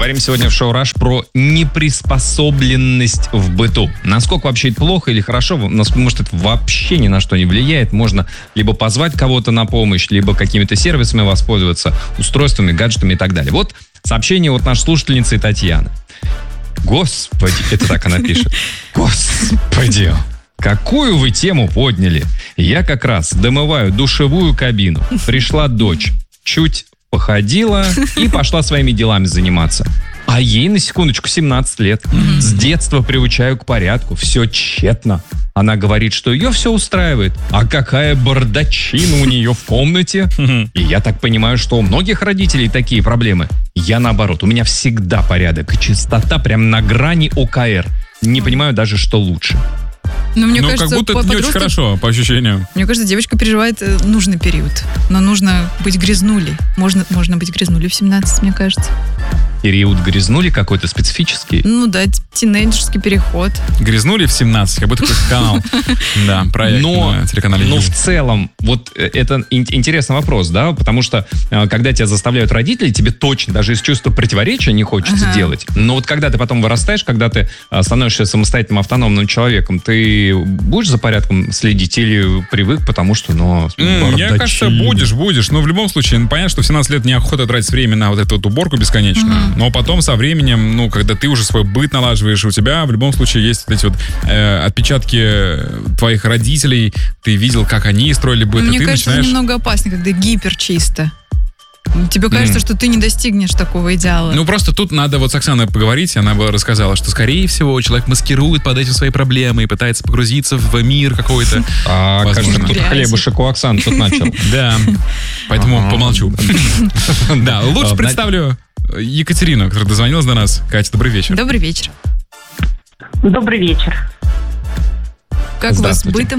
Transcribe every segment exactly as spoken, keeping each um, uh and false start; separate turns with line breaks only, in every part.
Говорим сегодня в шоу «Раш» про неприспособленность в быту. Насколько вообще это плохо или хорошо? Может, это вообще ни на что не влияет. Можно либо позвать кого-то на помощь, либо какими-то сервисами воспользоваться, устройствами, гаджетами и так далее. Вот сообщение от нашей слушательницы Татьяны. Господи, это так она пишет. Господи, какую вы тему подняли? Я как раз домываю душевую кабину. Пришла дочь, чуть походила и пошла своими делами заниматься. А ей, на секундочку, семнадцать лет. Mm-hmm. С детства приучаю к порядку. Все тщетно. Она говорит, что ее все устраивает. А какая бардачина у нее в комнате. Mm-hmm. И я так понимаю, что у многих родителей такие проблемы. Я наоборот. У меня всегда порядок. И чистота прям на грани о ка эр. Не понимаю даже, что лучше.
Но мне
ну,
кажется,
как будто это не очень хорошо, по ощущениям.
Мне кажется, девочка переживает нужный период. Но нужно быть грязнулей. Можно, можно быть грязнулей в семнадцать, мне кажется.
Период грязнули какой-то специфический?
Ну да, тинейджерский переход.
Грязнули в семнадцать, как будто какой-то канал. Да, проект на телеканале.
Но в целом, вот это интересный вопрос, да, потому что когда тебя заставляют родители, тебе точно, даже из чувства противоречия не хочется ага. делать. Но вот когда ты потом вырастаешь, когда ты становишься самостоятельным, автономным человеком, ты будешь за порядком следить или привык, потому что, ну,
mm, мне кажется, будешь, будешь. Но в любом случае, ну, понятно, что в семнадцать лет неохота тратить время на вот эту вот уборку бесконечную. Mm-hmm. Но потом со временем, ну, когда ты уже свой быт налаживаешь, у тебя в любом случае есть вот эти вот э, отпечатки твоих родителей, ты видел, как они строили быт,
мне
и ты
кажется,
начинаешь...
это немного опасно, когда гиперчисто. Тебе кажется, mm. что ты не достигнешь такого идеала.
Ну, просто тут надо вот с Оксаной поговорить. Она бы рассказала, что, скорее всего, человек маскирует под этим свои проблемы и пытается погрузиться в мир какой-то.
А, кажется, тут хлебушек у Оксаны тут начал.
Да, поэтому помолчу. Да, лучше представлю Екатерину, которая дозвонилась до нас. Катя, добрый вечер.
Добрый вечер.
Добрый вечер.
Как у вас с бытом?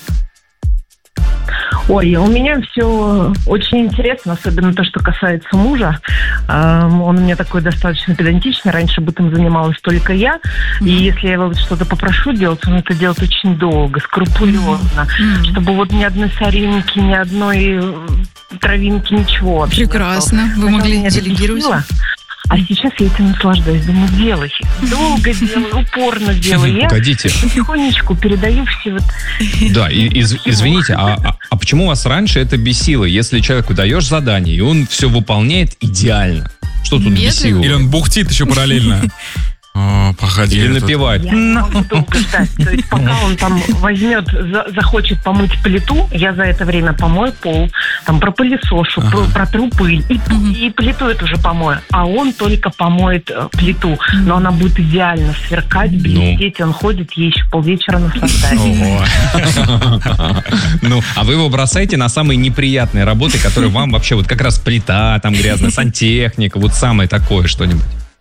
Ой, у меня все очень интересно, особенно то, что касается мужа. Он у меня такой достаточно педантичный. Раньше бытом занималась только я. Mm-hmm. И если я его что-то попрошу делать, он это делает очень долго, скрупулезно. Mm-hmm. Чтобы вот ни одной соринки, ни одной травинки, ничего вообще.
Прекрасно. Вы могли делегировать.
А сейчас я этим наслаждаюсь. Думаю, делай. Долго делаю, упорно делаю.
Погодите.
Я потихонечку передаю все вот...
Да, и, из, извините, а, а, а почему вас раньше это бесило? Если человеку даешь задание, и он все выполняет идеально, что тут бесило?
Или он бухтит еще параллельно? О, погоди.
Или напевать.
Я не могу долго ждать. То есть пока он там возьмет, за, захочет помыть плиту, я за это время помою пол, там пропылесошу, ага. про, протру пыль, и, угу. и плиту эту уже помою. А он только помоет э, плиту. Но она будет идеально сверкать, блестеть. Ну. Он ходит, ей еще полвечера наслаждается.
Ну, а вы его бросаете на самые неприятные работы, которые вам вообще, вот как раз плита там грязная, сантехника, вот самое такое что-нибудь.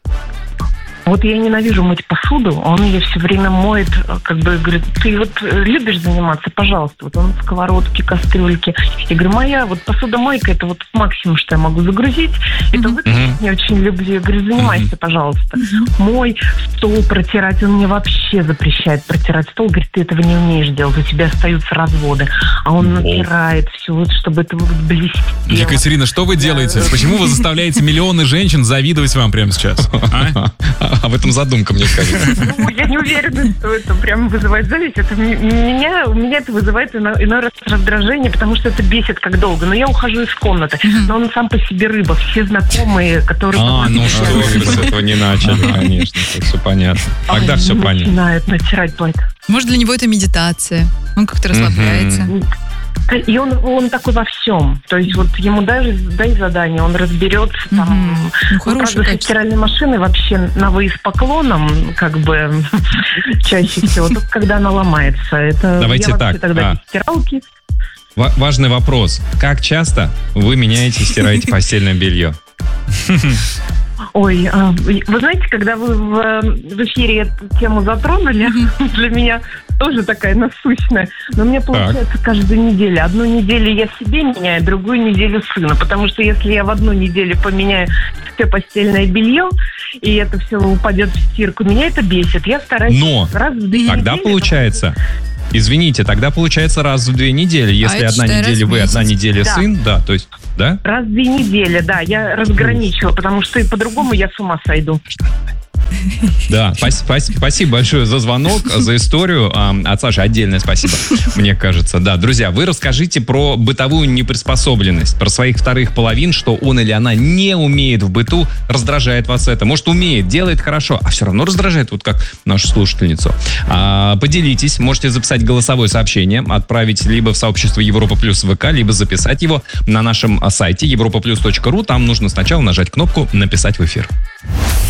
Вот я ненавижу мыть посуду, он ее все время моет, как бы говорит, ты вот любишь заниматься, пожалуйста. Вот он сковородки, кастрюльки. Я говорю, моя вот посудомойка, это вот максимум, что я могу загрузить. Это вот mm-hmm. я очень люблю. Я говорю, занимайся, mm-hmm. пожалуйста. Mm-hmm. Мой стол протирать, он мне вообще запрещает протирать стол. Говорит, ты этого не умеешь делать, у тебя остаются разводы. А он oh. натирает все, вот, чтобы это вот блестело.
Екатерина, что вы делаете? Почему вы заставляете миллионы женщин завидовать вам прямо сейчас? А?
А в этом задумка, мне кажется.
Ну, я не уверена, что это прям вызывает зависть. Это меня, у меня это вызывает иной, иной раз раздражение, потому что это бесит как долго. Но я ухожу из комнаты. Но он сам по себе рыба. Все знакомые, которые...
А, ну что вы с этого не начали, конечно. Все понятно. Тогда все понятно.
Начинает натирать платье.
Может, для него это медитация. Он как-то расслабляется.
И он, он такой во всем. То есть вот ему даже дай задание, он разберется там.
Mm-hmm. Ну,
правда, со стиральной машиной вообще на вы с поклоном, как бы чаще всего, только когда она ломается. Это
давайте
я
так.
Тогда
а.
без стиралки.
В- важный вопрос. Как часто вы меняете, стираете постельное белье?
Ой, вы знаете, когда вы в, в эфире эту тему затронули, mm-hmm. для меня тоже такая насущная. Но у меня получается так. каждую неделю. Одну неделю я себе меняю, другую неделю сына. Потому что если я в одну неделю поменяю все постельное белье, и это все упадет в стирку, меня это бесит. Я стараюсь
Но
раз в две
тогда
недели...
получается... Извините, тогда получается раз в две недели. Если
а
одна неделя вы, одна неделя
да.
сын, да, то есть... да?
Раз в две недели, да, я разграничила, потому что и по-другому я с ума сойду.
Да, спасибо большое за звонок, за историю. От Саши отдельное спасибо, мне кажется. Да, друзья, вы расскажите про бытовую неприспособленность, про своих вторых половин, что он или она не умеет в быту, раздражает вас это. Может, умеет, делает хорошо, а все равно раздражает, вот как нашу слушательницу. Поделитесь, можете записать голосовое сообщение, отправить либо в сообщество Европа Плюс ВК, либо записать его на нашем сайте европа плюс точка ру. Там нужно сначала нажать кнопку «Написать в эфир».